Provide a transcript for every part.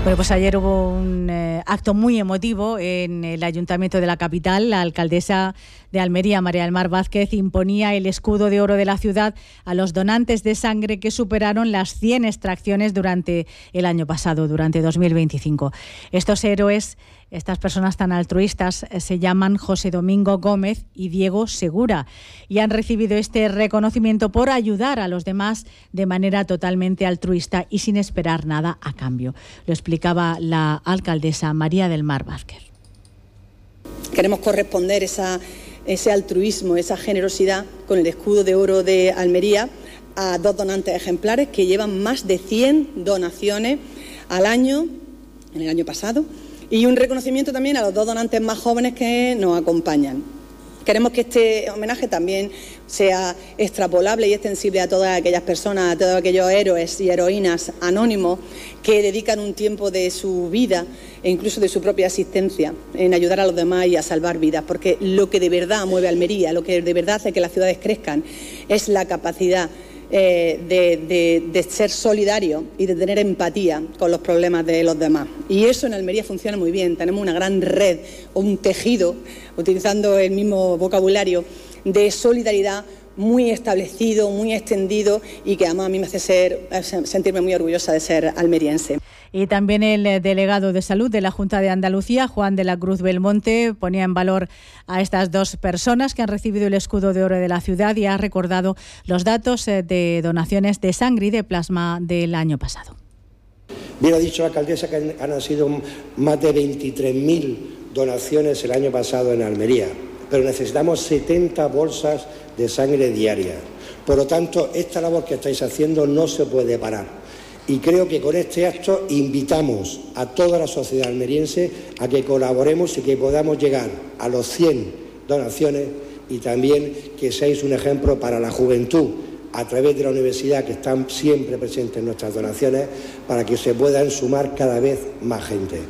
Bueno, pues ayer hubo un acto muy emotivo en el Ayuntamiento de la capital. La alcaldesa de Almería, María del Mar Vázquez, imponía el escudo de oro de la ciudad a los donantes de sangre que superaron las 100 extracciones durante el año pasado, durante 2025. Estos héroes, estas personas tan altruistas, se llaman José Domingo Gómez y Diego Segura y han recibido este reconocimiento por ayudar a los demás de manera totalmente altruista y sin esperar nada a cambio. Lo explicaba la alcaldesa María del Mar Vázquez. Queremos corresponder ese altruismo, esa generosidad con el escudo de oro de Almería a 2 donantes ejemplares que llevan más de 100 donaciones al año, en el año pasado, y un reconocimiento también a los 2 donantes más jóvenes que nos acompañan. Queremos que este homenaje también sea extrapolable y extensible a todas aquellas personas, a todos aquellos héroes y heroínas anónimos que dedican un tiempo de su vida e incluso de su propia existencia en ayudar a los demás y a salvar vidas, porque lo que de verdad mueve a Almería, lo que de verdad hace que las ciudades crezcan, es la capacidad de ser solidario y de tener empatía con los problemas de los demás. Y eso en Almería funciona muy bien. Tenemos una gran red, un tejido, utilizando el mismo vocabulario, de solidaridad muy establecido, muy extendido y que además a mí me hace sentirme muy orgullosa de ser almeriense. Y también el delegado de Salud de la Junta de Andalucía, Juan de la Cruz Belmonte, ponía en valor a estas 2 personas que han recibido el escudo de oro de la ciudad y ha recordado los datos de donaciones de sangre y de plasma del año pasado. Bien ha dicho la alcaldesa que han sido más de 23.000 donaciones el año pasado en Almería, pero necesitamos 70 bolsas de sangre diarias. Por lo tanto, esta labor que estáis haciendo no se puede parar. Y creo que con este acto invitamos a toda la sociedad almeriense a que colaboremos y que podamos llegar a los 100 donaciones y también que seáis un ejemplo para la juventud a través de la universidad, que están siempre presentes en nuestras donaciones, para que se puedan sumar cada vez más gente.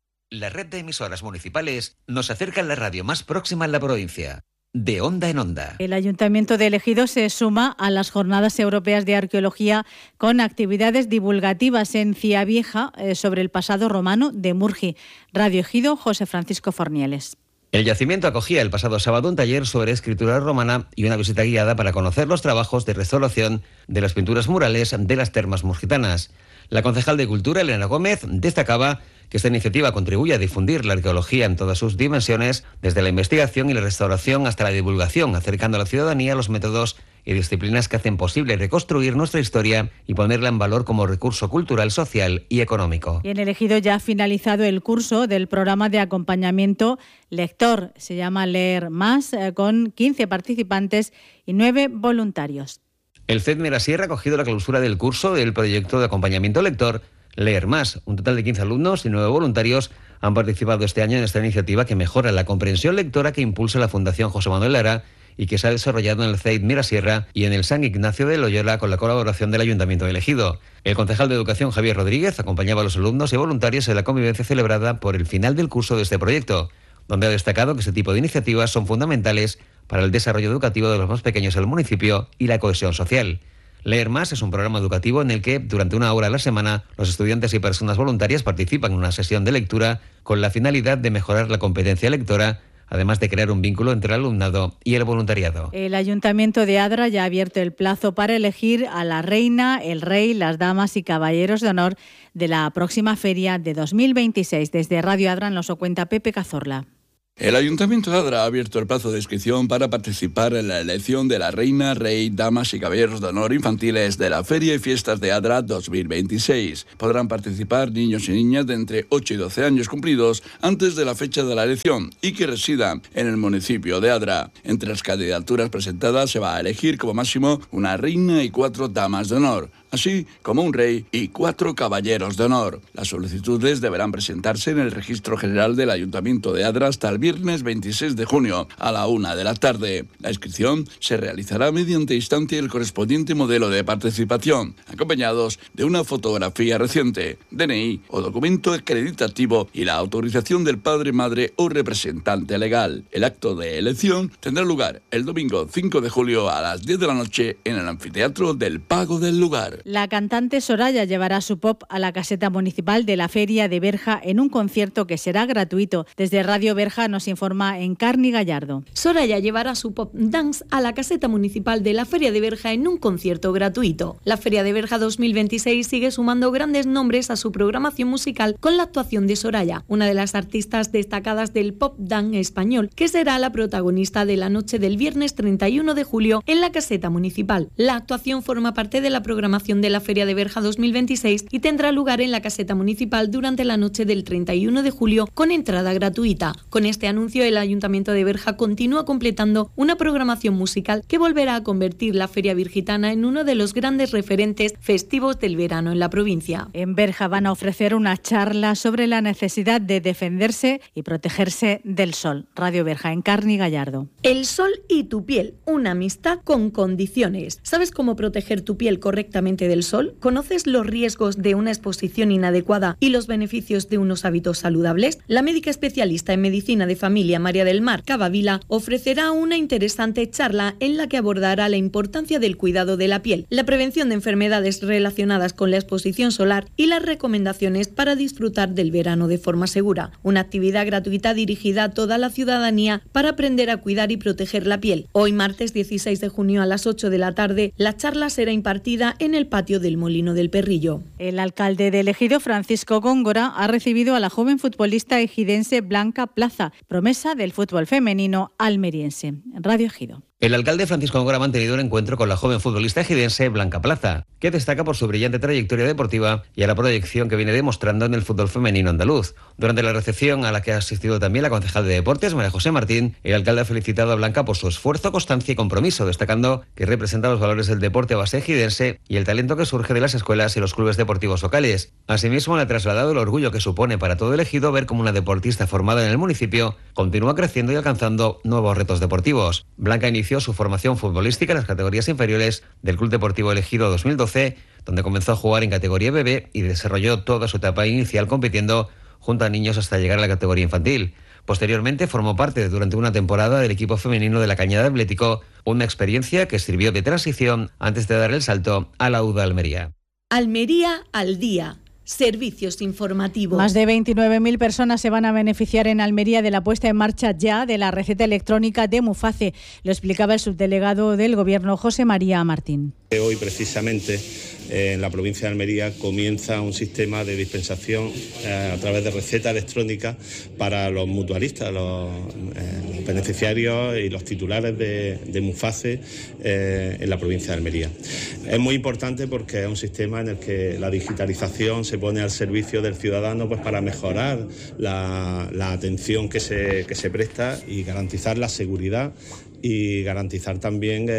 La red de emisoras municipales nos acerca a la radio más próxima en la provincia. De Onda en Onda. El Ayuntamiento de Ejido se suma a las Jornadas Europeas de Arqueología con actividades divulgativas en Ciavieja sobre el pasado romano de Murgi. Radio Ejido, José Francisco Fornieles. El yacimiento acogía el pasado sábado un taller sobre escritura romana y una visita guiada para conocer los trabajos de restauración de las pinturas murales de las termas murgitanas. La concejal de Cultura, Elena Gómez, destacaba que esta iniciativa contribuye a difundir la arqueología en todas sus dimensiones, desde la investigación y la restauración hasta la divulgación, acercando a la ciudadanía los métodos y disciplinas que hacen posible reconstruir nuestra historia y ponerla en valor como recurso cultural, social y económico. Y en el Ejido ya ha finalizado el curso del programa de acompañamiento lector. Se llama Leer Más, con 15 participantes y 9 voluntarios. El CED Mirasierra ha acogido la clausura del curso del proyecto de acompañamiento lector Leer Más. Un total de 15 alumnos y 9 voluntarios han participado este año en esta iniciativa que mejora la comprensión lectora que impulsa la Fundación José Manuel Lara y que se ha desarrollado en el CEID Mirasierra y en el San Ignacio de Loyola con la colaboración del Ayuntamiento de Ejido. El concejal de Educación, Javier Rodríguez, acompañaba a los alumnos y voluntarios en la convivencia celebrada por el final del curso de este proyecto, donde ha destacado que este tipo de iniciativas son fundamentales para el desarrollo educativo de los más pequeños del municipio y la cohesión social. Leer Más es un programa educativo en el que, durante 1 hora a la semana, los estudiantes y personas voluntarias participan en una sesión de lectura con la finalidad de mejorar la competencia lectora, además de crear un vínculo entre el alumnado y el voluntariado. El Ayuntamiento de Adra ya ha abierto el plazo para elegir a la reina, el rey, las damas y caballeros de honor de la próxima feria de 2026. Desde Radio Adra nos lo cuenta Pepe Cazorla. El Ayuntamiento de Adra ha abierto el plazo de inscripción para participar en la elección de la reina, rey, damas y caballeros de honor infantiles de la Feria y Fiestas de Adra 2026. Podrán participar niños y niñas de entre 8 y 12 años cumplidos antes de la fecha de la elección y que residan en el municipio de Adra. Entre las candidaturas presentadas se va a elegir como máximo una reina y 4 damas de honor, así como un rey y 4 caballeros de honor. Las solicitudes deberán presentarse en el Registro General del Ayuntamiento de Adra hasta el viernes 26 de junio a la 1 de la tarde. La inscripción se realizará mediante instancia el correspondiente modelo de participación, acompañados de una fotografía reciente, DNI o documento acreditativo y la autorización del padre, madre o representante legal. El acto de elección tendrá lugar el domingo 5 de julio a las 10 de la noche en el anfiteatro del Pago del Lugar. Municipal. La cantante Soraya llevará su pop a la caseta municipal de la Feria de Berja en un concierto que será gratuito. Desde Radio Berja nos informa Encarni Gallardo. Soraya llevará su pop dance a la caseta municipal de la Feria de Berja en un concierto gratuito. La Feria de Berja 2026 sigue sumando grandes nombres a su programación musical con la actuación de Soraya, una de las artistas destacadas del pop dance español, que será la protagonista de la noche del viernes 31 de julio en la caseta municipal. La actuación forma parte de la programación de la Feria de Berja 2026 y tendrá lugar en la caseta municipal durante la noche del 31 de julio con entrada gratuita. Con este anuncio, el Ayuntamiento de Berja continúa completando una programación musical que volverá a convertir la Feria Virgitana en uno de los grandes referentes festivos del verano en la provincia. En Berja van a ofrecer una charla sobre la necesidad de defenderse y protegerse del sol. Radio Berja, Encarni Gallardo. El sol y tu piel, una amistad con condiciones. ¿Sabes cómo proteger tu piel correctamente del sol? ¿Conoces los riesgos de una exposición inadecuada y los beneficios de unos hábitos saludables? La médica especialista en medicina de familia María del Mar Cavavila ofrecerá una interesante charla en la que abordará la importancia del cuidado de la piel, la prevención de enfermedades relacionadas con la exposición solar y las recomendaciones para disfrutar del verano de forma segura. Una actividad gratuita dirigida a toda la ciudadanía para aprender a cuidar y proteger la piel. Hoy, martes 16 de junio a las 8 de la tarde, la charla será impartida en el patio del Molino del Perrillo. El alcalde de Ejido, Francisco Góngora, ha recibido a la joven futbolista ejidense Blanca Plaza, promesa del fútbol femenino almeriense. Radio Ejido. El alcalde Francisco Góngora ha mantenido un encuentro con la joven futbolista ejidense Blanca Plaza, que destaca por su brillante trayectoria deportiva y a la proyección que viene demostrando en el fútbol femenino andaluz. Durante la recepción, a la que ha asistido también la concejal de Deportes, María José Martín, el alcalde ha felicitado a Blanca por su esfuerzo, constancia y compromiso, destacando que representa los valores del deporte base ejidense y el talento que surge de las escuelas y los clubes deportivos locales. Asimismo, le ha trasladado el orgullo que supone para todo el ejido ver cómo una deportista formada en el municipio continúa creciendo y alcanzando nuevos retos deportivos. Blanca inició su formación futbolística en las categorías inferiores del Club Deportivo Ejido 2012, donde comenzó a jugar en categoría bebé y desarrolló toda su etapa inicial compitiendo junto a niños hasta llegar a la categoría infantil. Posteriormente formó parte durante una temporada del equipo femenino de la Cañada Atlético, una experiencia que sirvió de transición antes de dar el salto a la UDA Almería. Almería al día. Servicios informativos. Más de 29.000 personas se van a beneficiar en Almería de la puesta en marcha ya de la receta electrónica de Muface. Lo explicaba el subdelegado del Gobierno, José María Martín. Hoy, precisamente, en la provincia de Almería comienza un sistema de dispensación a través de receta electrónica para los mutualistas, los beneficiarios y los titulares de Muface en la provincia de Almería. Es muy importante porque es un sistema en el que la digitalización se pone al servicio del ciudadano, pues, para mejorar la atención que se presta y garantizar la seguridad y garantizar también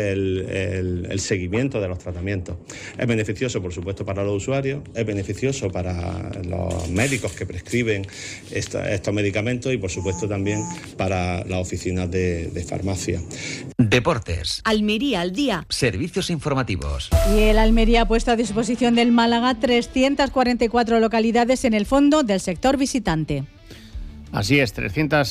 el seguimiento de los tratamientos. Es beneficioso, por supuesto, para los usuarios, es beneficioso para los médicos que prescriben estos medicamentos y, por supuesto, también para las oficinas de farmacia. Deportes. Almería al día. Servicios informativos. Y el Almería ha puesto a disposición del Málaga 344 localidades en el fondo del sector visitante. Así es,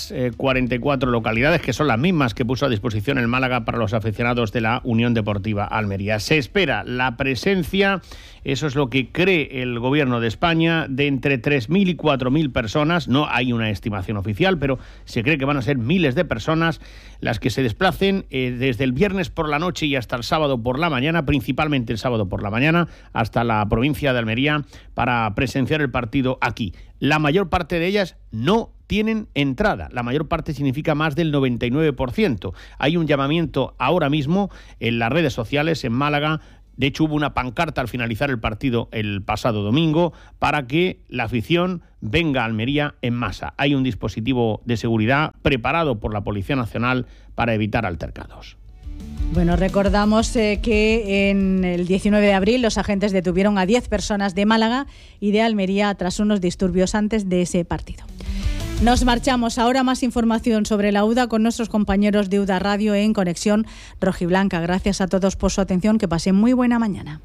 344 localidades que son las mismas que puso a disposición el Málaga para los aficionados de la Unión Deportiva Almería. Se espera la presencia, eso es lo que cree el Gobierno de España, de entre 3.000 y 4.000 personas. No hay una estimación oficial, pero se cree que van a ser miles de personas las que se desplacen desde el viernes por la noche y hasta el sábado por la mañana, principalmente el sábado por la mañana, hasta la provincia de Almería para presenciar el partido aquí. La mayor parte de ellas no tienen entrada. La mayor parte significa más del 99%. Hay un llamamiento ahora mismo en las redes sociales en Málaga. De hecho, hubo una pancarta al finalizar el partido el pasado domingo para que la afición venga a Almería en masa. Hay un dispositivo de seguridad preparado por la Policía Nacional para evitar altercados. Bueno, recordamos que en el 19 de abril los agentes detuvieron a 10 personas de Málaga y de Almería tras unos disturbios antes de ese partido. Nos marchamos. Ahora más información sobre la UDA con nuestros compañeros de UDA Radio en Conexión Rojiblanca. Gracias a todos por su atención. Que pasen muy buena mañana.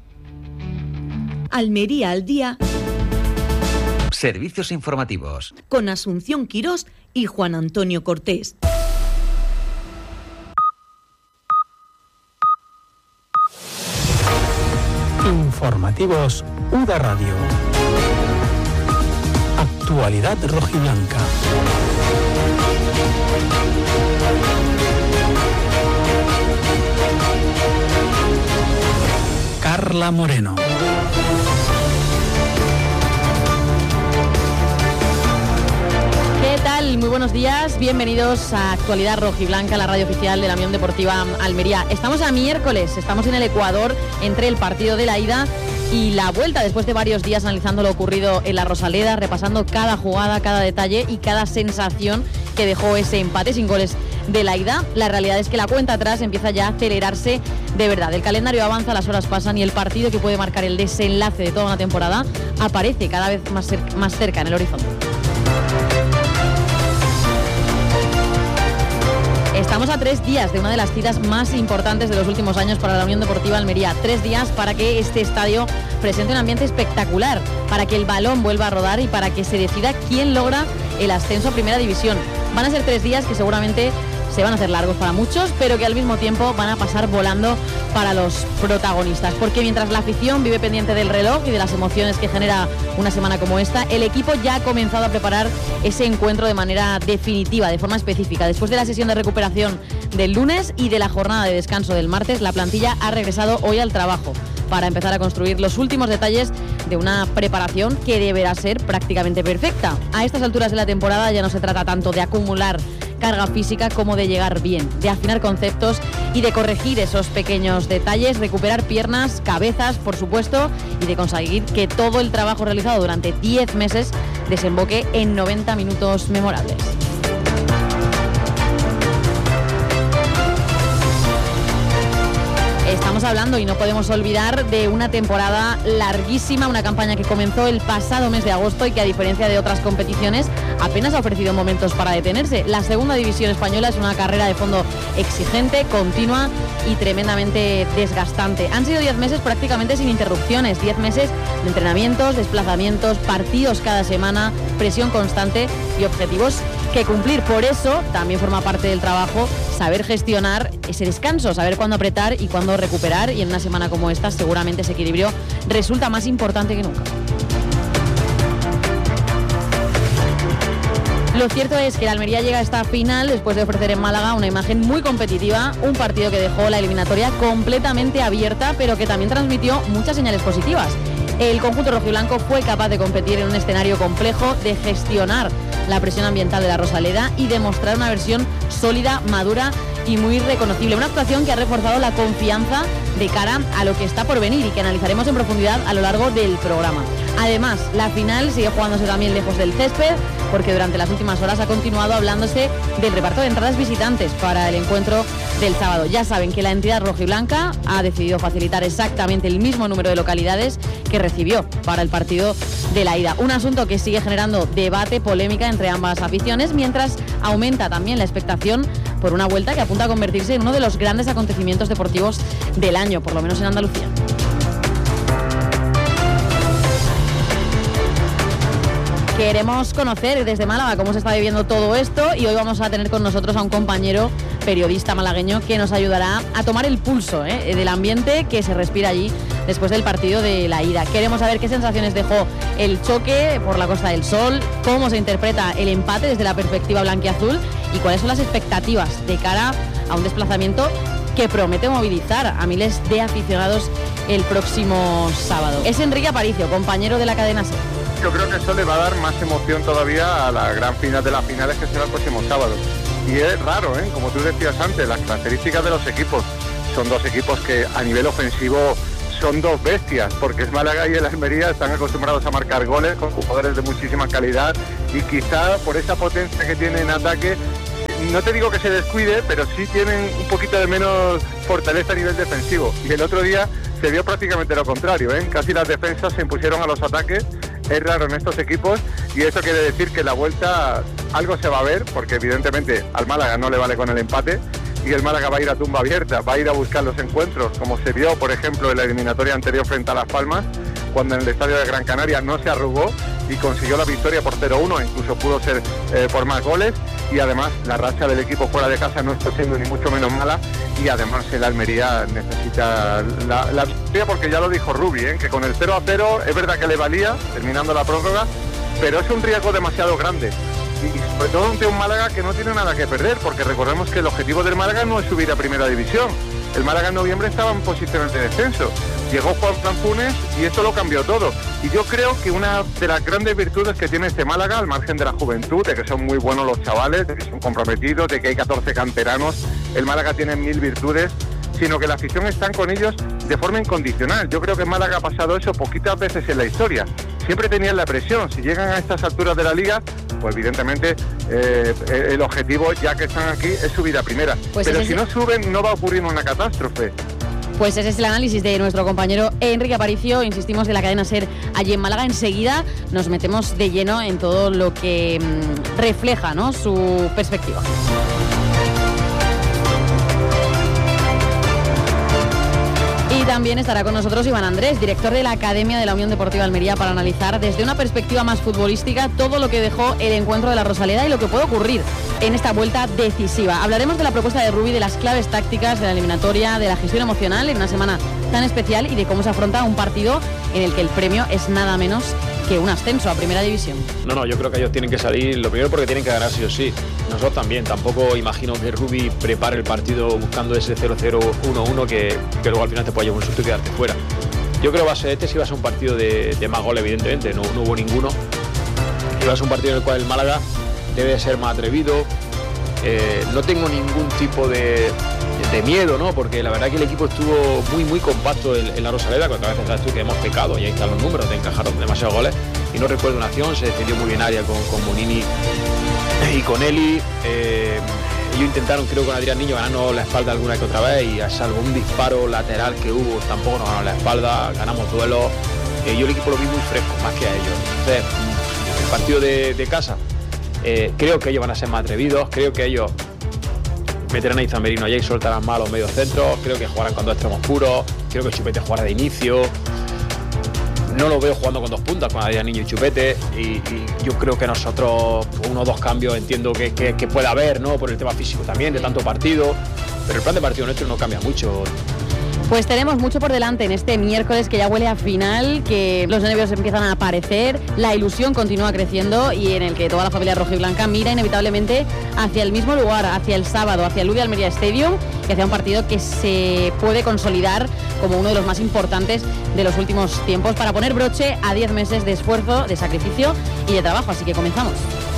Almería al día. Servicios informativos. Con Asunción Quirós y Juan Antonio Cortés. Informativo. informativos UDA Radio. Actualidad rojiblanca. Carla Moreno. ¿Qué tal? Muy buenos días, bienvenidos a Actualidad Rojiblanca, la radio oficial de la Unión Deportiva Almería. Estamos a miércoles, estamos en el Ecuador entre el partido de la ida y la vuelta, después de varios días analizando lo ocurrido en la Rosaleda, repasando cada jugada, cada detalle y cada sensación que dejó ese empate sin goles de la ida. La realidad es que la cuenta atrás empieza ya a acelerarse de verdad. El calendario avanza, las horas pasan y el partido que puede marcar el desenlace de toda una temporada aparece cada vez más cerca en el horizonte. Estamos a 3 días de una de las citas más importantes de los últimos años para la Unión Deportiva Almería. 3 días para que este estadio presente un ambiente espectacular, para que el balón vuelva a rodar y para que se decida quién logra el ascenso a Primera División. Van a ser 3 días que seguramente se van a hacer largos para muchos, pero que al mismo tiempo van a pasar volando para los protagonistas, porque mientras la afición vive pendiente del reloj y de las emociones que genera una semana como esta, el equipo ya ha comenzado a preparar ese encuentro de manera definitiva, de forma específica. Después de la sesión de recuperación del lunes y de la jornada de descanso del martes, la plantilla ha regresado hoy al trabajo para empezar a construir los últimos detalles de una preparación que deberá ser prácticamente perfecta. A estas alturas de la temporada ya no se trata tanto de acumular carga física como de llegar bien, de afinar conceptos y de corregir esos pequeños detalles, recuperar piernas, cabezas, por supuesto, y de conseguir que todo el trabajo realizado durante 10 meses desemboque en 90 minutos memorables. Estamos hablando y no podemos olvidar de una temporada larguísima, una campaña que comenzó el pasado mes de agosto y que, a diferencia de otras competiciones, apenas ha ofrecido momentos para detenerse. La segunda división española es una carrera de fondo exigente, continua y tremendamente desgastante. Han sido 10 meses prácticamente sin interrupciones, 10 meses de entrenamientos, desplazamientos, partidos cada semana, presión constante y objetivos que cumplir. Por eso también forma parte del trabajo saber gestionar ese descanso, saber cuándo apretar y cuándo recuperar, y en una semana como esta seguramente ese equilibrio resulta más importante que nunca. Lo cierto es que la Almería llega a esta final después de ofrecer en Málaga una imagen muy competitiva, un partido que dejó la eliminatoria completamente abierta, pero que también transmitió muchas señales positivas. El conjunto rojiblanco fue capaz de competir en un escenario complejo, de gestionar la presión ambiental de la Rosaleda y de mostrar una versión sólida, madura y muy reconocible. Una actuación que ha reforzado la confianza de cara a lo que está por venir y que analizaremos en profundidad a lo largo del programa. Además, la final sigue jugándose también lejos del césped, porque durante las últimas horas ha continuado hablándose del reparto de entradas visitantes para el encuentro del sábado. Ya saben que la entidad rojiblanca ha decidido facilitar exactamente el mismo número de localidades que recibió para el partido de la ida. Un asunto que sigue generando debate, polémica entre ambas aficiones, mientras aumenta también la expectación por una vuelta que apunta a convertirse en uno de los grandes acontecimientos deportivos del año, por lo menos en Andalucía. Queremos conocer desde Málaga cómo se está viviendo todo esto y hoy vamos a tener con nosotros a un compañero periodista malagueño que nos ayudará a tomar el pulso del ambiente que se respira allí después del partido de la ida. Queremos saber qué sensaciones dejó el choque por la Costa del Sol, cómo se interpreta el empate desde la perspectiva blanquiazul y cuáles son las expectativas de cara a un desplazamiento que promete movilizar a miles de aficionados el próximo sábado. Es Enrique Aparicio, compañero de la cadena SER. Yo creo que eso le va a dar más emoción todavía a la gran final de las finales, que será el próximo sábado. Y es raro, como tú decías antes, las características de los equipos. Son dos equipos que a nivel ofensivo son dos bestias, porque el Málaga y el Almería están acostumbrados a marcar goles con jugadores de muchísima calidad y quizá por esa potencia que tienen en ataque, no te digo que se descuide, pero sí tienen un poquito de menos fortaleza a nivel defensivo. Y el otro día se vio prácticamente lo contrario, casi las defensas se impusieron a los ataques. Es raro en estos equipos y eso quiere decir que la vuelta algo se va a ver, porque evidentemente al Málaga no le vale con el empate y el Málaga va a ir a tumba abierta, va a ir a buscar los encuentros, como se vio por ejemplo en la eliminatoria anterior frente a Las Palmas, cuando en el estadio de Gran Canaria no se arrugó y consiguió la victoria por 0-1, incluso pudo ser por más goles, y además la racha del equipo fuera de casa no está siendo ni mucho menos mala, y además el Almería necesita la victoria, porque ya lo dijo Rubi, que con el 0-0 es verdad que le valía terminando la prórroga, pero es un riesgo demasiado grande, y sobre todo ante un Málaga que no tiene nada que perder, porque recordemos que el objetivo del Málaga no es subir a primera división. El Málaga en noviembre estaba en posiciones de descenso, llegó Juan Fran Funes y esto lo cambió todo, y yo creo que una de las grandes virtudes que tiene este Málaga, al margen de la juventud, de que son muy buenos los chavales, de que son comprometidos, de que hay 14 canteranos, el Málaga tiene 1000 virtudes, sino que la afición está con ellos de forma incondicional. Yo creo que Málaga ha pasado eso poquitas veces en la historia. Siempre tenían la presión. Si llegan a estas alturas de la Liga, pues evidentemente el objetivo, ya que están aquí, es subir a primera. Pues pero si no suben, no va a ocurrir una catástrofe. Pues ese es el análisis de nuestro compañero Enrique Aparicio, insistimos, de la cadena SER allí en Málaga. Enseguida nos metemos de lleno en todo lo que refleja, ¿no?, su perspectiva. Y también estará con nosotros Iván Andrés, director de la Academia de la Unión Deportiva Almería, para analizar desde una perspectiva más futbolística todo lo que dejó el encuentro de la Rosaleda y lo que puede ocurrir en esta vuelta decisiva. Hablaremos de la propuesta de Rubi, de las claves tácticas de la eliminatoria, de la gestión emocional en una semana tan especial y de cómo se afronta un partido en el que el premio es nada menos que un ascenso a Primera División. No, yo creo que ellos tienen que salir, lo primero porque tienen que ganar sí o sí. Nosotros también, tampoco imagino que Rubi prepare el partido buscando ese 0-0, 1-1 que luego al final te puede llevar un susto y quedarte fuera. Yo creo que sí va a ser un partido de más goles, evidentemente, no hubo ninguno. Y va a ser un partido en el cual el Málaga debe ser más atrevido. No tengo ningún tipo de miedo, ¿no? Porque la verdad que el equipo estuvo muy compacto en la Rosaleda, que otras veces sabes tú que hemos pecado, y ahí están los números, de encajar demasiados goles, y no recuerdo una acción, se defendió muy bien área con Bonini y con Eli. Ellos intentaron, creo, con Adrián Niño ganarnos la espalda alguna que otra vez, y a salvo un disparo lateral que hubo, tampoco nos ganaron la espalda, ganamos duelos. Yo el equipo lo vi muy fresco, más que a ellos. Entonces, el partido de casa, creo que ellos van a ser más atrevidos, creo que ellos meterán a Izan Merino allá y soltarán más los medios centros, creo que jugarán con dos extremos puros, creo que Chupete jugará de inicio. No lo veo jugando con dos puntas, con Adrián Niño y Chupete, y yo creo que nosotros, uno o dos cambios entiendo que puede haber, ¿no?, por el tema físico también, de tanto partido, pero el plan de partido nuestro no cambia mucho. Pues tenemos mucho por delante en este miércoles, que ya huele a final, que los nervios empiezan a aparecer, la ilusión continúa creciendo y en el que toda la familia rojiblanca mira inevitablemente hacia el mismo lugar, hacia el sábado, hacia el UDI Almería Stadium, y hacia un partido que se puede consolidar como uno de los más importantes de los últimos tiempos para poner broche a 10 meses de esfuerzo, de sacrificio y de trabajo. Así que comenzamos.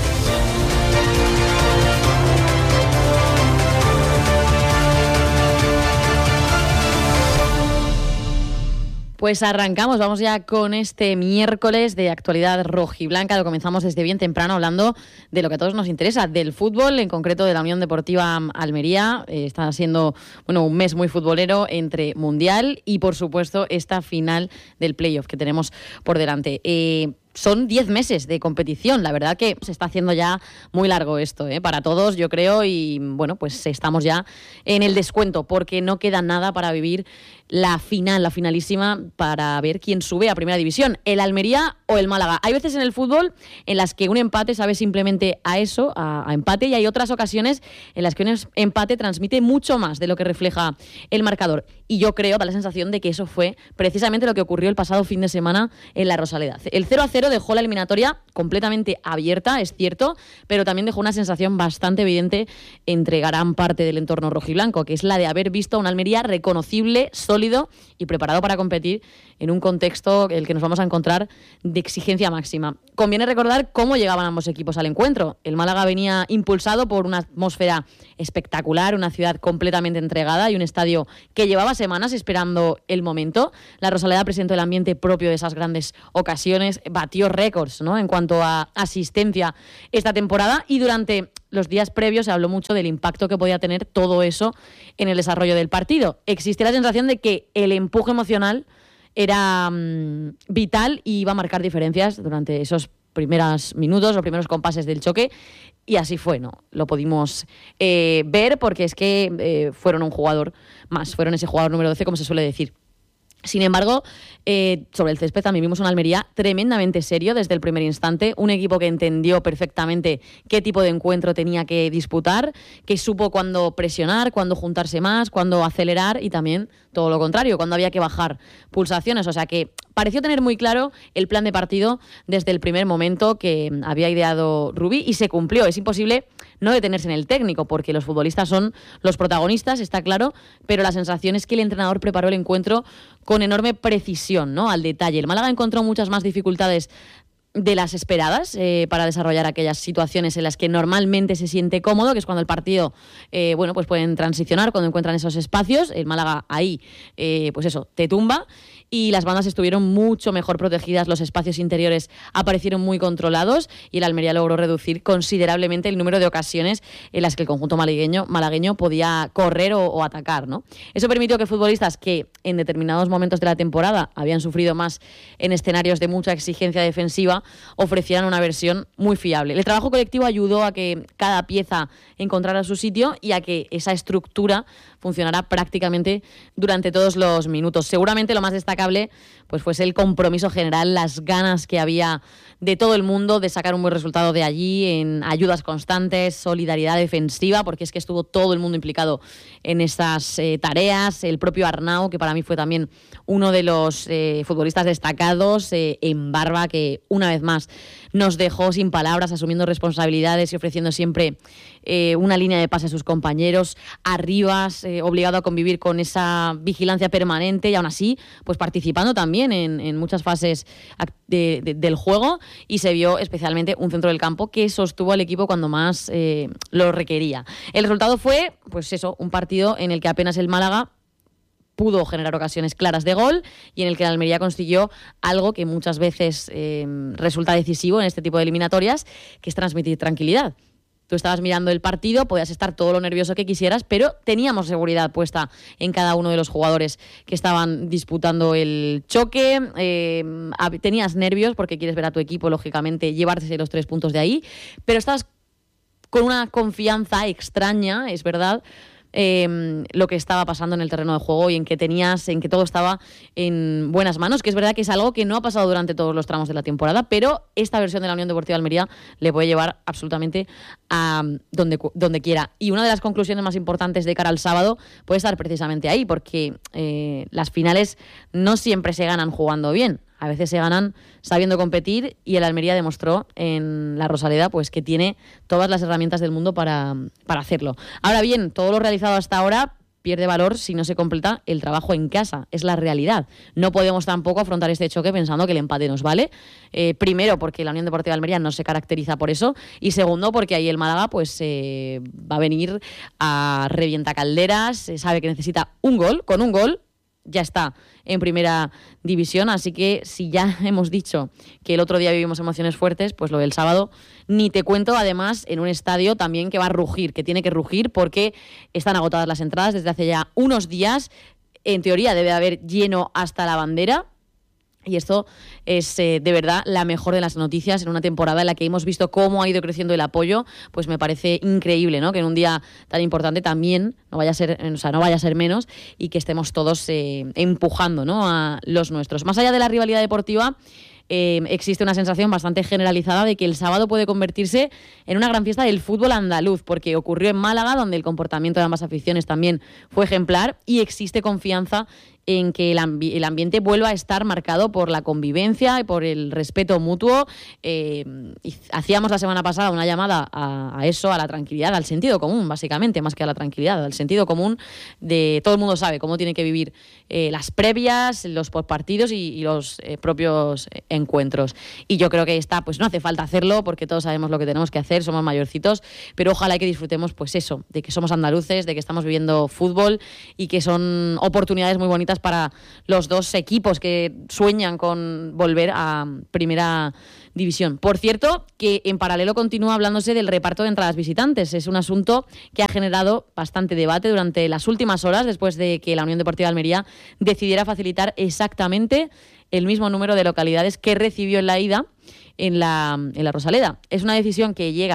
Pues arrancamos, vamos ya con este miércoles de actualidad rojiblanca. Lo comenzamos desde bien temprano hablando de lo que a todos nos interesa, del fútbol, en concreto de la Unión Deportiva Almería. Está siendo un mes muy futbolero entre Mundial y, por supuesto, esta final del playoff que tenemos por delante. Son 10 meses de competición, la verdad que se está haciendo ya muy largo esto, para todos, yo creo, y bueno, pues estamos ya en el descuento, porque no queda nada para vivir la final, la finalísima, para ver quién sube a Primera División, el Almería o el Málaga. Hay veces en el fútbol en las que un empate sabe simplemente a eso, a empate, y hay otras ocasiones en las que un empate transmite mucho más de lo que refleja el marcador. Y yo creo, da la sensación de que eso fue precisamente lo que ocurrió el pasado fin de semana en la Rosaleda. El 0-0 dejó la eliminatoria completamente abierta, es cierto, pero también dejó una sensación bastante evidente entre gran parte del entorno rojiblanco, que es la de haber visto a una Almería reconocible, sólido y preparado para competir en un contexto en el que nos vamos a encontrar de exigencia máxima. Conviene recordar cómo llegaban ambos equipos al encuentro. El Málaga venía impulsado por una atmósfera espectacular, una ciudad completamente entregada y un estadio que llevaba semanas esperando el momento. La Rosaleda presentó el ambiente propio de esas grandes ocasiones, batió récords, ¿no?, en cuanto a asistencia esta temporada, y durante los días previos se habló mucho del impacto que podía tener todo eso en el desarrollo del partido. Existe la sensación de que el empuje emocional era vital y iba a marcar diferencias durante esos primeros minutos, los primeros compases del choque, y así fue, ¿no? Lo pudimos ver, porque es que fueron un jugador más, fueron ese jugador número 12, como se suele decir. Sin embargo, sobre el césped también vimos una Almería tremendamente serio desde el primer instante, un equipo que entendió perfectamente qué tipo de encuentro tenía que disputar, que supo cuándo presionar, cuándo juntarse más, cuándo acelerar y también todo lo contrario, cuándo había que bajar pulsaciones. O sea que pareció tener muy claro el plan de partido desde el primer momento que había ideado Rubí y se cumplió. Es imposible no detenerse en el técnico porque los futbolistas son los protagonistas, está claro, pero la sensación es que el entrenador preparó el encuentro con enorme precisión, ¿no? Al detalle. El Málaga encontró muchas más dificultades de las esperadas para desarrollar aquellas situaciones en las que normalmente se siente cómodo, que es cuando el partido, pues pueden transicionar, cuando encuentran esos espacios. El Málaga ahí, te tumba. Y las bandas estuvieron mucho mejor protegidas, los espacios interiores aparecieron muy controlados y el Almería logró reducir considerablemente el número de ocasiones en las que el conjunto malagueño podía correr o atacar, ¿no? Eso permitió que futbolistas que en determinados momentos de la temporada habían sufrido más en escenarios de mucha exigencia defensiva ofrecieran una versión muy fiable. El trabajo colectivo ayudó a que cada pieza encontrara su sitio y a que esa estructura funcionará prácticamente durante todos los minutos. Seguramente lo más destacable pues fuese el compromiso general, las ganas que había de todo el mundo de sacar un buen resultado de allí, en ayudas constantes, solidaridad defensiva, porque es que estuvo todo el mundo implicado en esas tareas. El propio Arnau, que para mí fue también uno de los futbolistas destacados, en Barba, que una vez más nos dejó sin palabras, asumiendo responsabilidades y ofreciendo siempre una línea de pase a sus compañeros, Arribas, obligado a convivir con esa vigilancia permanente y aún así pues participando también en muchas fases del juego, y se vio especialmente un centro del campo que sostuvo al equipo cuando más lo requería. El resultado fue un partido en el que apenas el Málaga pudo generar ocasiones claras de gol y en el que la Almería consiguió algo que muchas veces resulta decisivo en este tipo de eliminatorias, que es transmitir tranquilidad. Tú estabas mirando el partido, podías estar todo lo nervioso que quisieras, pero teníamos seguridad puesta en cada uno de los jugadores que estaban disputando el choque. Tenías nervios porque quieres ver a tu equipo, lógicamente, llevarse los 3 puntos de ahí, pero estabas con una confianza extraña, es verdad, lo que estaba pasando en el terreno de juego y en que todo estaba en buenas manos, que es verdad que es algo que no ha pasado durante todos los tramos de la temporada, pero esta versión de la Unión Deportiva Almería le puede llevar absolutamente a donde quiera. Y una de las conclusiones más importantes de cara al sábado puede estar precisamente ahí, porque las finales no siempre se ganan jugando bien. A veces se ganan sabiendo competir y el Almería demostró en la Rosaleda pues que tiene todas las herramientas del mundo para hacerlo. Ahora bien, todo lo realizado hasta ahora pierde valor si no se completa el trabajo en casa. Es la realidad. No podemos tampoco afrontar este choque pensando que el empate nos vale. Primero, porque la Unión Deportiva de Almería no se caracteriza por eso. Y segundo, porque ahí el Málaga pues va a venir a revientacalderas. Sabe que necesita un gol. Con un gol ya está en primera división, así que si ya hemos dicho que el otro día vivimos emociones fuertes, pues lo del sábado ni te cuento, además en un estadio también que va a rugir, que tiene que rugir porque están agotadas las entradas desde hace ya unos días. En teoría debe haber lleno hasta la bandera. Y esto es de verdad la mejor de las noticias en una temporada en la que hemos visto cómo ha ido creciendo el apoyo. Pues me parece increíble, ¿no? Que en un día tan importante también no vaya a ser menos y que estemos todos empujando, ¿no? A los nuestros. Más allá de la rivalidad deportiva, existe una sensación bastante generalizada de que el sábado puede convertirse en una gran fiesta del fútbol andaluz, porque ocurrió en Málaga, donde el comportamiento de ambas aficiones también fue ejemplar, y existe confianza en que el ambiente vuelva a estar marcado por la convivencia y por el respeto mutuo. Y hacíamos la semana pasada una llamada a eso, a la tranquilidad, al sentido común, básicamente, más que a la tranquilidad, al sentido común de todo el mundo sabe cómo tiene que vivir las previas, los postpartidos y los propios encuentros. Y yo creo que pues no hace falta hacerlo porque todos sabemos lo que tenemos que hacer, somos mayorcitos, pero ojalá que disfrutemos pues eso, de que somos andaluces, de que estamos viviendo fútbol y que son oportunidades muy bonitas para los dos equipos que sueñan con volver a primera división. Por cierto, que en paralelo continúa hablándose del reparto de entradas visitantes. Es un asunto que ha generado bastante debate durante las últimas horas, después de que la Unión Deportiva de Almería decidiera facilitar exactamente el mismo número de localidades que recibió en la ida en la Rosaleda. Es una decisión que llega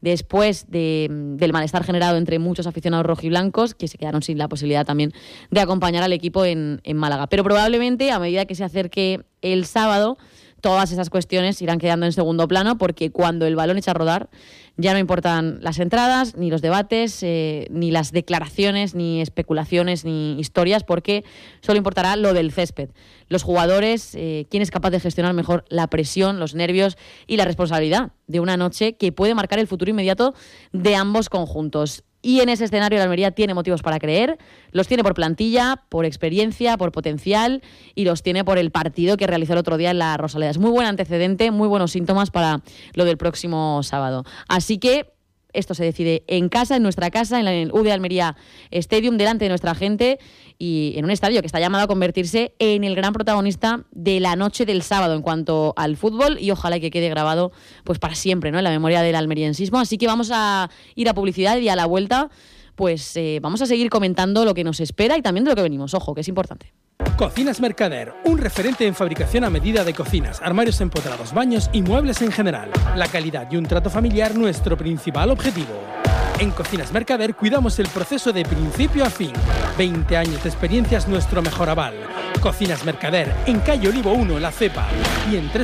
después del malestar generado entre muchos aficionados rojiblancos, que se quedaron sin la posibilidad también de acompañar al equipo en Málaga. Pero probablemente, a medida que se acerque el sábado, todas esas cuestiones irán quedando en segundo plano, porque cuando el balón echa a rodar ya no importan las entradas, ni los debates, ni las declaraciones, ni especulaciones, ni historias, porque solo importará lo del césped. Los jugadores, quién es capaz de gestionar mejor la presión, los nervios y la responsabilidad de una noche que puede marcar el futuro inmediato de ambos conjuntos. Y en ese escenario la Almería tiene motivos para creer, los tiene por plantilla, por experiencia, por potencial y los tiene por el partido que realizó el otro día en la Rosaleda. Es muy buen antecedente, muy buenos síntomas para lo del próximo sábado. Así que esto se decide en casa, en nuestra casa, en el UD Almería Stadium, delante de nuestra gente y en un estadio que está llamado a convertirse en el gran protagonista de la noche del sábado en cuanto al fútbol, y ojalá que quede grabado pues para siempre, ¿no?, en la memoria del almeriensismo. Así que vamos a ir a publicidad y a la vuelta pues vamos a seguir comentando lo que nos espera y también de lo que venimos. Ojo, que es importante. Cocinas Mercader, un referente en fabricación a medida de cocinas, armarios empotrados, baños y muebles en general. La calidad y un trato familiar, nuestro principal objetivo. En Cocinas Mercader cuidamos el proceso de principio a fin. 20 años de experiencia es nuestro mejor aval. Cocinas Mercader, en calle Olivo 1, La Cepa, y en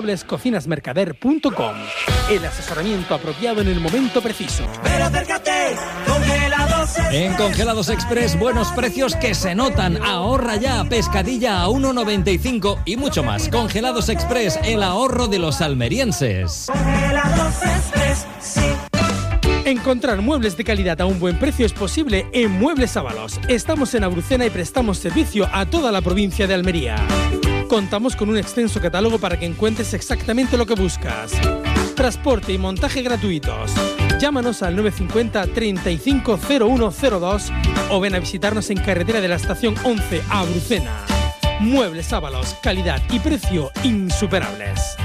www.cocinasmercader.com. El asesoramiento apropiado en el momento preciso. Pero acércate, Congelados Express. En Congelados Express, buenos precios que se notan. Ahorra ya, pescadilla a 1,95 y mucho más. Congelados Express, el ahorro de los almerienses. Congelados Express, sí. Encontrar muebles de calidad a un buen precio es posible en Muebles Ábalos. Estamos en Abrucena y prestamos servicio a toda la provincia de Almería. Contamos con un extenso catálogo para que encuentres exactamente lo que buscas. Transporte y montaje gratuitos. Llámanos al 950 35 0102 o ven a visitarnos en carretera de la estación 11 a Abrucena. Muebles Ábalos, calidad y precio insuperables.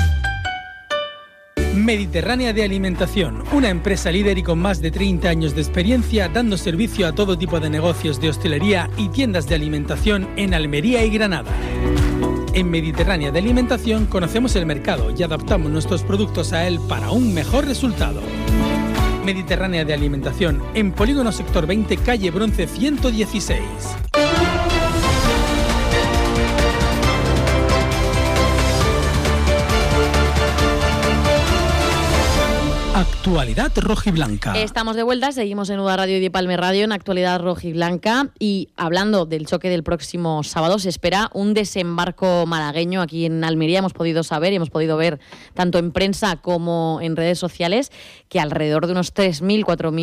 Mediterránea de Alimentación, una empresa líder y con más de 30 años de experiencia dando servicio a todo tipo de negocios de hostelería y tiendas de alimentación en Almería y Granada. En Mediterránea de Alimentación conocemos el mercado y adaptamos nuestros productos a él para un mejor resultado. Mediterránea de Alimentación, en Polígono Sector 20, calle Bronce 116. Actualidad rojiblanca. Estamos de vuelta, seguimos en UDA Radio y de Palme Radio en Actualidad rojiblanca, y hablando del choque del próximo sábado, se espera un desembarco malagueño aquí en Almería. Hemos podido saber y hemos podido ver tanto en prensa como en redes sociales que alrededor de unos 3.000,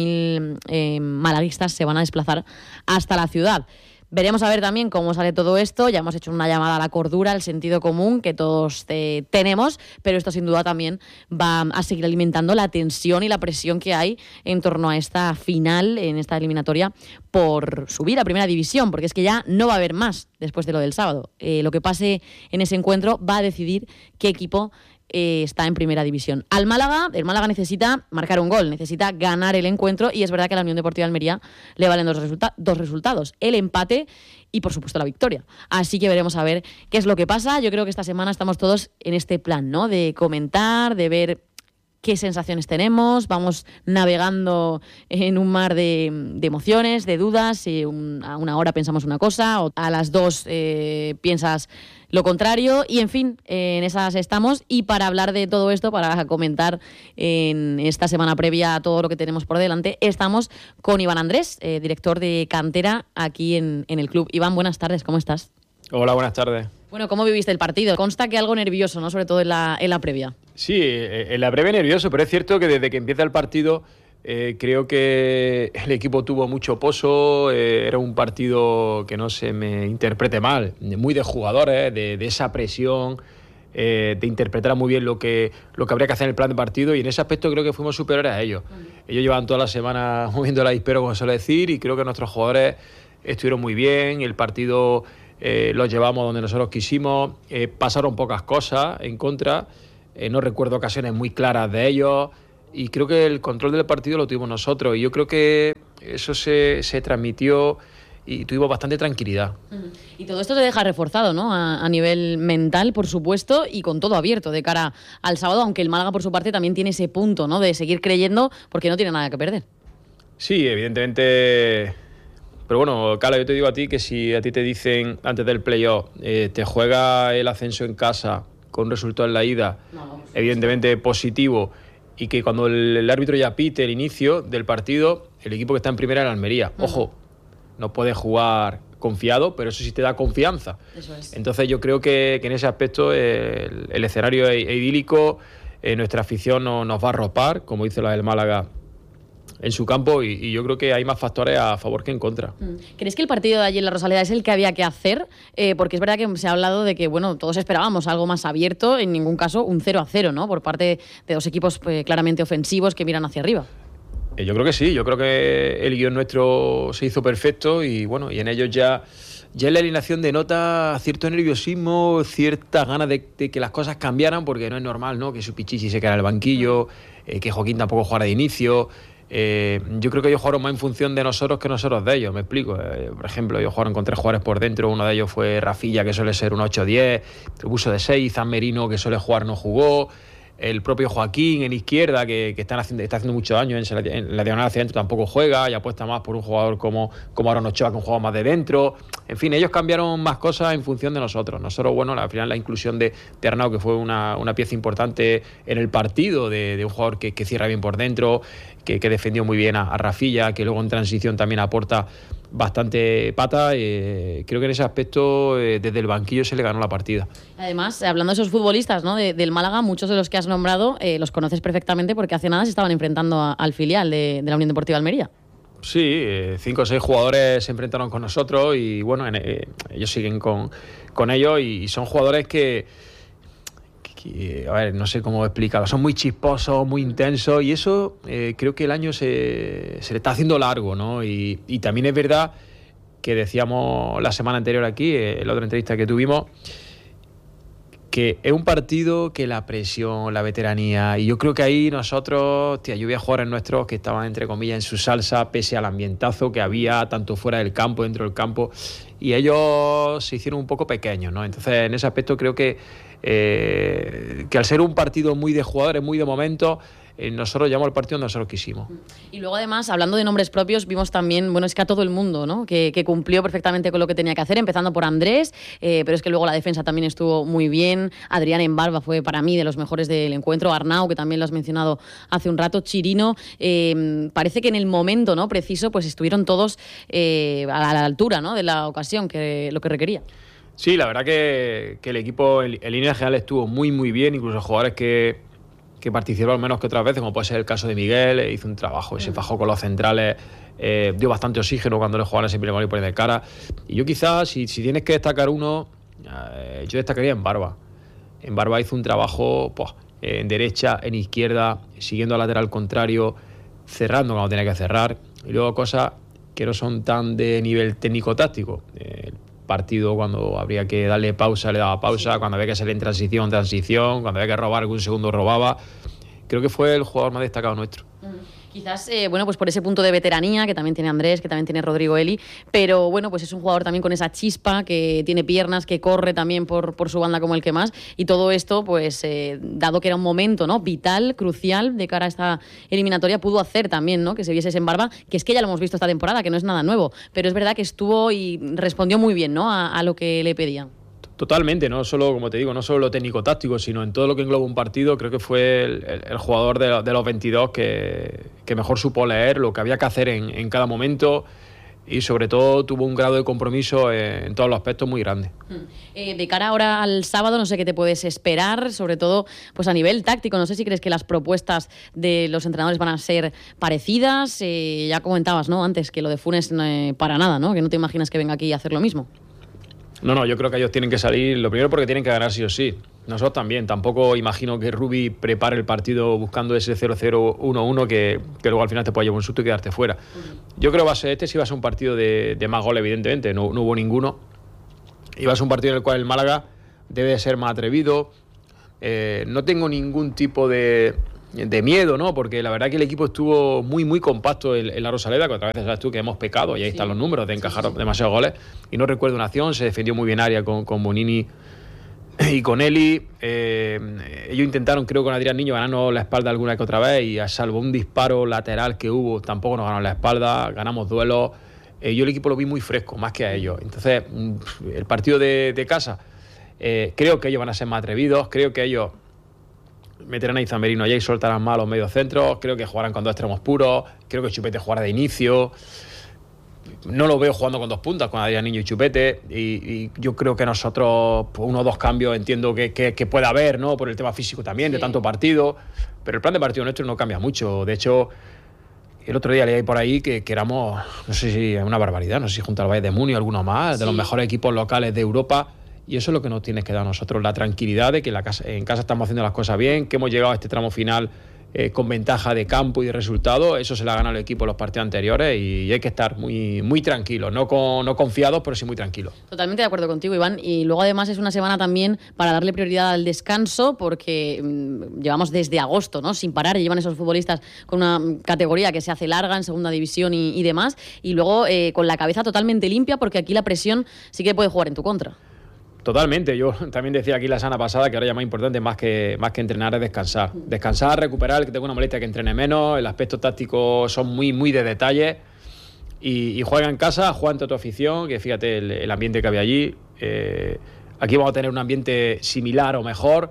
4.000 malaguistas se van a desplazar hasta la ciudad. Veremos a ver también cómo sale todo esto. Ya hemos hecho una llamada a la cordura, al sentido común que todos tenemos, pero esto sin duda también va a seguir alimentando la tensión y la presión que hay en torno a esta final, en esta eliminatoria por subir a Primera División, porque es que ya no va a haber más después de lo del sábado. Lo que pase en ese encuentro va a decidir qué equipo está en Primera División. El Málaga necesita marcar un gol, necesita ganar el encuentro, y es verdad que a la Unión Deportiva Almería le valen dos resultados, el empate y por supuesto la victoria. Así que veremos a ver qué es lo que pasa. Yo creo que esta semana estamos todos en este plan, ¿no?, de comentar, de ver qué sensaciones tenemos, vamos navegando en un mar de emociones, de dudas. A una hora pensamos una cosa, o a las 2 piensas lo contrario, y en fin, en esas estamos. Y para hablar de todo esto, para comentar en esta semana previa a todo lo que tenemos por delante, estamos con Iván Andrés, director de cantera aquí en el club. Iván, buenas tardes, ¿cómo estás? Hola, buenas tardes. Bueno, ¿cómo viviste el partido? Consta que algo nervioso, ¿no?, sobre todo en la previa. Sí, en la previa nervioso, pero es cierto que desde que empieza el partido creo que el equipo tuvo mucho pozo. Era un partido, que no se me interprete mal, muy de jugadores, de esa presión, de interpretar muy bien lo que habría que hacer en el plan de partido, y en ese aspecto creo que fuimos superiores a ellos. Ellos llevan toda la semana moviendo la dispero, como se suele decir, y creo que nuestros jugadores estuvieron muy bien. El partido lo llevamos donde nosotros quisimos. Pasaron pocas cosas en contra, no recuerdo ocasiones muy claras de ellos, y creo que el control del partido lo tuvimos nosotros, y yo creo que eso se transmitió y tuvimos bastante tranquilidad. Y todo esto te deja reforzado, ¿no? A nivel mental, por supuesto, y con todo abierto de cara al sábado, aunque el Málaga, por su parte, también tiene ese punto, ¿no? De seguir creyendo porque no tiene nada que perder. Sí, evidentemente. Pero bueno, Carla, yo te digo a ti que si a ti te dicen antes del playoff, te juega el ascenso en casa con resultado en la ida, evidentemente positivo, y que cuando el árbitro ya pite el inicio del partido, el equipo que está en primera es el Almería. Ojo, no puedes jugar confiado, pero eso sí te da confianza. Eso es. Entonces yo creo que en ese aspecto el escenario es idílico, nuestra afición nos va a arropar, como dice la del Málaga, en su campo, y yo creo que hay más factores a favor que en contra. ¿Crees que el partido de ayer en la Rosaleda es el que había que hacer? Porque es verdad que se ha hablado de que, bueno, todos esperábamos algo más abierto, en ningún caso un 0-0, ¿no? Por parte de dos equipos claramente ofensivos que miran hacia arriba. Yo creo que sí, yo creo que el guión nuestro se hizo perfecto y bueno, y en ellos ya en la alineación denota cierto nerviosismo, ciertas ganas de que las cosas cambiaran, porque no es normal, ¿no? Que su Pichichi se quedara en el banquillo, que Joaquín tampoco jugara de inicio. Yo creo que ellos jugaron más en función de nosotros que nosotros de ellos, me explico. Por ejemplo, ellos jugaron con 3 jugadores por dentro, uno de ellos fue Rafilla, que suele ser un 8-10, el Buso de 6, Zan Merino, que suele jugar, no jugó, el propio Joaquín en izquierda, que está haciendo mucho daño en la diagonal hacia adentro, tampoco juega, y apuesta más por un jugador como Aaron Ochoa, que un jugador más de dentro. En fin, ellos cambiaron más cosas en función de nosotros. Nosotros, bueno, al final la inclusión de Arnau, que fue una pieza importante en el partido, de un jugador que cierra bien por dentro, que defendió muy bien a Rafilla, que luego en transición también aporta bastante pata. Creo que en ese aspecto desde el banquillo se le ganó la partida. Además, hablando de esos futbolistas, ¿no? del Málaga, muchos de los que has nombrado los conoces perfectamente porque hace nada se estaban enfrentando al filial de la Unión Deportiva Almería. Sí, 5 o 6 jugadores se enfrentaron con nosotros y bueno, ellos siguen con ellos y son jugadores que a ver, no sé cómo explicarlo, son muy chisposos, muy intensos, y eso creo que el año se le está haciendo largo, ¿no? Y también es verdad que decíamos la semana anterior aquí, en la otra entrevista que tuvimos, que es un partido que la presión, la veteranía, y yo creo que ahí nosotros, yo vi a jugadores nuestros que estaban entre comillas en su salsa, pese al ambientazo que había tanto fuera del campo, dentro del campo, y ellos se hicieron un poco pequeños, ¿no? Entonces en ese aspecto creo que al ser un partido muy de jugadores, muy de momentos, nosotros llamamos el partido donde nosotros quisimos. Y luego además, hablando de nombres propios, vimos también, bueno, es que a todo el mundo, ¿no? que cumplió perfectamente con lo que tenía que hacer, empezando por Andrés, pero es que luego la defensa también estuvo muy bien. Adrián en Barba fue para mí de los mejores del encuentro. Arnau, que también lo has mencionado hace un rato, Chirino, parece que en el momento, ¿no? preciso, pues estuvieron todos a la altura, ¿no? de la ocasión, que lo que requería. Sí, la verdad que el equipo en línea general estuvo muy muy bien, incluso jugadores que participaron menos que otras veces, como puede ser el caso de Miguel, hizo un trabajo, se fajó con los centrales, dio bastante oxígeno cuando le jugaban ese primer gol y poner de cara. Y yo quizás, si tienes que destacar uno, yo destacaría en Barba. En Barba hizo un trabajo en derecha, en izquierda, siguiendo al lateral contrario, cerrando cuando tenía que cerrar, y luego cosas que no son tan de nivel técnico-táctico. Partido, cuando habría que darle pausa, le daba pausa, cuando había que salir en transición, cuando había que robar algún segundo, robaba. Creo que fue el jugador más destacado nuestro. Quizás, bueno, pues por ese punto de veteranía que también tiene Andrés, que también tiene Rodrigo Eli, pero bueno, pues es un jugador también con esa chispa, que tiene piernas, que corre también por su banda como el que más, y todo esto, pues dado que era un momento, ¿no? vital, crucial de cara a esta eliminatoria, pudo hacer también, ¿no? que se viese en Barba, que es que ya lo hemos visto esta temporada, que no es nada nuevo, pero es verdad que estuvo y respondió muy bien, ¿no? a lo que le pedían. Totalmente, no solo, como te digo, no solo lo técnico-táctico, sino en todo lo que engloba un partido. Creo que fue el jugador de los 22 que mejor supo leer lo que había que hacer en cada momento, y sobre todo tuvo un grado de compromiso en todos los aspectos muy grande. De cara ahora al sábado, no sé qué te puedes esperar, sobre todo pues a nivel táctico. No sé si crees que las propuestas de los entrenadores van a ser parecidas. Ya comentabas, ¿no? antes que lo de Funes para nada, ¿no? que no te imaginas que venga aquí a hacer lo mismo. No, yo creo que ellos tienen que salir, lo primero porque tienen que ganar sí o sí. Nosotros también. Tampoco imagino que Rubi prepare el partido buscando ese 0-0, 1-1 que luego al final te puede llevar un susto y quedarte fuera. Yo creo que sí va a ser un partido de más goles, evidentemente. No hubo ninguno. Y va a ser un partido en el cual el Málaga debe ser más atrevido. No tengo ningún tipo de de miedo, ¿no? Porque la verdad que el equipo estuvo muy, muy compacto en la Rosaleda, que otra vez sabes tú que hemos pecado, y ahí están los números de encajar demasiados goles, y no recuerdo una acción, se defendió muy bien área con Bonini y con Eli. Ellos intentaron, creo, con Adrián Niño ganarnos la espalda alguna que otra vez, y a salvo un disparo lateral que hubo, tampoco nos ganaron la espalda, ganamos duelos. Yo el equipo lo vi muy fresco, más que a ellos. Entonces, el partido de casa, creo que ellos van a ser más atrevidos, creo que ellos meterán a Izan Merino allá y soltarán más los medios centros, creo que jugarán con 2 extremos puros, creo que Chupete jugará de inicio. No lo veo jugando con 2 puntas, con Adrián Niño y Chupete, y yo creo que nosotros, pues, 1 o 2 cambios entiendo que puede haber, ¿no? Por el tema físico también, de tanto partido, pero el plan de partido nuestro no cambia mucho. De hecho, el otro día leí por ahí que éramos, no sé si es una barbaridad, no sé si junto al Bayern de Múnich o alguno más, de los mejores equipos locales de Europa, y eso es lo que nos tiene que dar a nosotros, la tranquilidad de que en casa estamos haciendo las cosas bien, que hemos llegado a este tramo final con ventaja de campo y de resultado. Eso se le ha ganado el equipo en los partidos anteriores, y hay que estar muy, muy tranquilos, no confiados, pero sí muy tranquilos. Totalmente de acuerdo contigo, Iván, y luego además es una semana también para darle prioridad al descanso, porque llevamos desde agosto, ¿no?, sin parar, y llevan esos futbolistas con una categoría que se hace larga en segunda división y demás, y luego con la cabeza totalmente limpia, porque aquí la presión sí que puede jugar en tu contra. Totalmente, yo también decía aquí la semana pasada que ahora ya más importante más que entrenar es descansar. Descansar, recuperar, el que tenga una molestia que entrene menos, el aspecto táctico son muy, muy de detalle, y juega en casa, juega ante tu afición, que fíjate el ambiente que había allí. Aquí vamos a tener un ambiente similar o mejor,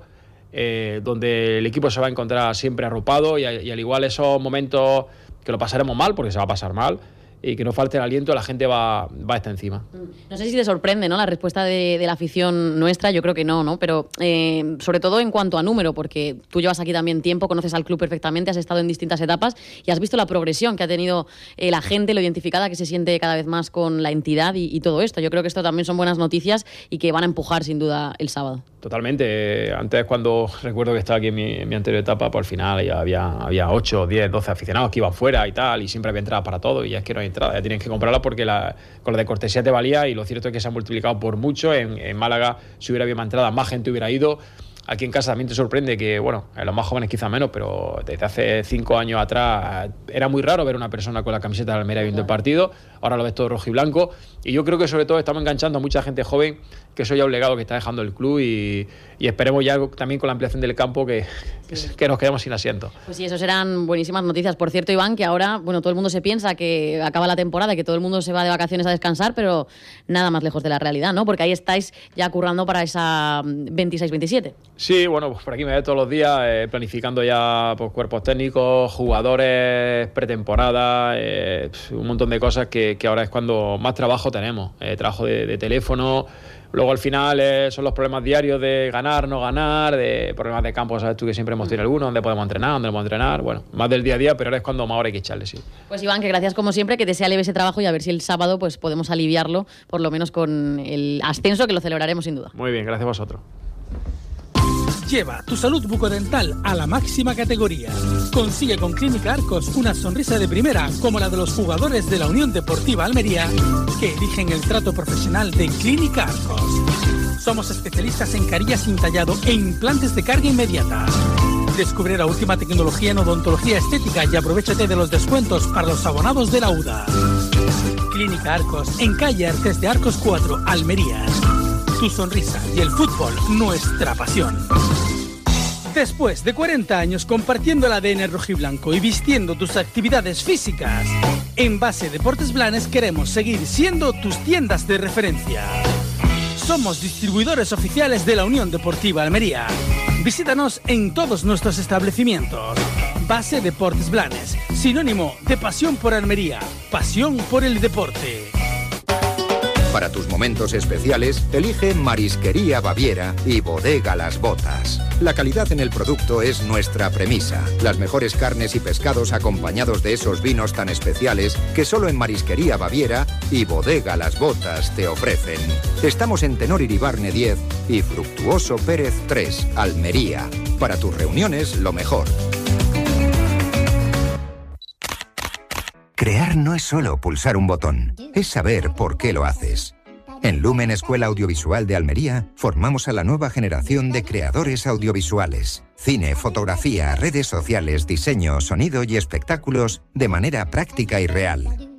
donde el equipo se va a encontrar siempre arropado, y al igual esos momentos que lo pasaremos mal, porque se va a pasar mal, y que no falte el aliento, la gente va a estar encima. No sé si te sorprende, ¿no?, la respuesta de la afición nuestra. Yo creo que no, pero sobre todo en cuanto a número, porque tú llevas aquí también tiempo, conoces al club perfectamente, has estado en distintas etapas y has visto la progresión que ha tenido la gente, lo identificada que se siente cada vez más con la entidad y todo esto. Yo creo que esto también son buenas noticias y que van a empujar sin duda el sábado. Totalmente. Antes, cuando recuerdo que estaba aquí en mi anterior etapa, pues al final ya había 8, 10, 12 aficionados que iban fuera y tal, y siempre había entradas para todo, y ya es que no hay entrada, ya tienes que comprarla porque con lo de cortesía te valía, y lo cierto es que se ha multiplicado por mucho. En Málaga, si hubiera habido más entradas, más gente hubiera ido. Aquí en casa también te sorprende que, bueno, los más jóvenes quizá menos, pero desde hace 5 años atrás era muy raro ver una persona con la camiseta de Almería viendo el partido. Ahora lo ves todo rojo y blanco, y yo creo que sobre todo estamos enganchando a mucha gente joven, que eso ya es un legado que está dejando el club, y esperemos ya también con la ampliación del campo que nos quedemos sin asiento. Pues sí, eso serán buenísimas noticias. Por cierto, Iván, que ahora, bueno, todo el mundo se piensa que acaba la temporada, que todo el mundo se va de vacaciones a descansar, pero nada más lejos de la realidad, ¿no? Porque ahí estáis ya currando para esa 26-27. Sí, bueno, pues por aquí me veo todos los días planificando ya, pues, cuerpos técnicos, jugadores, pretemporada, un montón de cosas que ahora es cuando más trabajo tenemos. Trabajo de teléfono. Luego al final son los problemas diarios de ganar, no ganar, de problemas de campo, sabes tú que siempre hemos tenido algunos, dónde podemos entrenar, dónde no podemos entrenar, bueno, más del día a día, pero ahora es cuando más hora hay que echarle, sí. Pues Iván, que gracias como siempre, que te sea leve ese trabajo, y a ver si el sábado pues podemos aliviarlo, por lo menos con el ascenso, que lo celebraremos sin duda. Muy bien, gracias a vosotros. Lleva tu salud bucodental a la máxima categoría. Consigue con Clínica Arcos una sonrisa de primera, como la de los jugadores de la Unión Deportiva Almería, que eligen el trato profesional de Clínica Arcos. Somos especialistas en carillas sin tallado e implantes de carga inmediata. Descubre la última tecnología en odontología estética y aprovéchate de los descuentos para los abonados de la UDA. Clínica Arcos, en calle Artes de Arcos 4, Almería. Tu sonrisa y el fútbol, nuestra pasión. Después de 40 años compartiendo el ADN rojiblanco y vistiendo tus actividades físicas, en Base Deportes Blanes queremos seguir siendo tus tiendas de referencia. Somos distribuidores oficiales de la Unión Deportiva Almería. Visítanos en todos nuestros establecimientos. Base Deportes Blanes, sinónimo de pasión por Almería, pasión por el deporte. Para tus momentos especiales, elige Marisquería Baviera y Bodega Las Botas. La calidad en el producto es nuestra premisa. Las mejores carnes y pescados acompañados de esos vinos tan especiales que solo en Marisquería Baviera y Bodega Las Botas te ofrecen. Estamos en Tenor Iribarne 10 y Fructuoso Pérez 3, Almería. Para tus reuniones, lo mejor. Crear no es solo pulsar un botón, es saber por qué lo haces. En Lumen Escuela Audiovisual de Almería formamos a la nueva generación de creadores audiovisuales. Cine, fotografía, redes sociales, diseño, sonido y espectáculos de manera práctica y real.